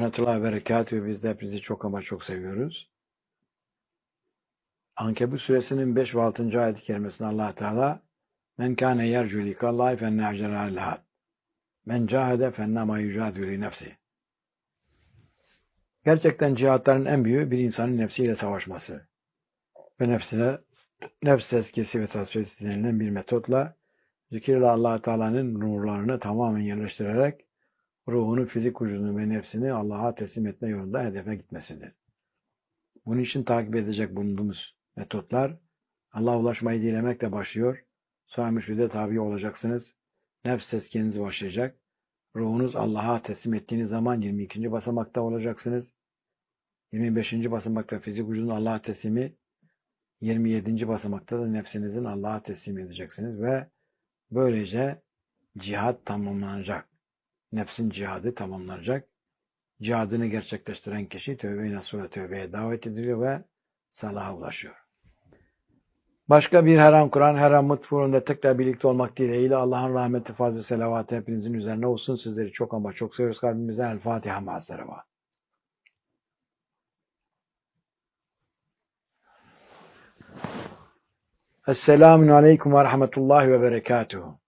rahmetullahi ve berekatühü. Biz de hepinizi çok ama çok seviyoruz. Ankebut suresinin 5 ve 6. ayet-i kerimesinde Allah Teala men kâne yercu likâllâhi fenne acelâ lehâd men cahede fennâmâ yücâdü li nefsi. Gerçekten cihatların en büyüğü bir insanın nefsiyle savaşması ve nefs tezkiyesi ve tasfiyesi denilen bir metotla zikirle Allah Teala'nın nurlarını tamamen yerleştirerek ruhunu, fizik vücudunu ve nefsini Allah'a teslim etme yolunda hedefe gitmesidir. Bunun için takip edecek bulunduğumuz metotlar Allah'a ulaşmayı dilemekle başlıyor. Sonra mürşide tabi olacaksınız. Nefs tezkiyeniz başlayacak. Ruhunuz Allah'a teslim ettiğiniz zaman 22. basamakta olacaksınız. 25. basamakta fizik vücudun Allah'a teslimi, 27. basamakta da nefsinizin Allah'a teslim edeceksiniz ve böylece cihat tamamlanacak. Nefsin cihadı tamamlanacak. Cihadını gerçekleştiren kişi tövbe-i nasuha tövbeye davet ediliyor ve salaha ulaşıyor. Başka bir her an Kur'an, her an mutfurunda tekrar birlikte olmak dileğiyle Allah'ın rahmeti, fazla selavatı hepinizin üzerine olsun. Sizleri çok ama çok seviyoruz kalbimizden. El Fatiha ma'as-selavat. Esselamun aleyküm ve rahmetullahi ve berekatuhu.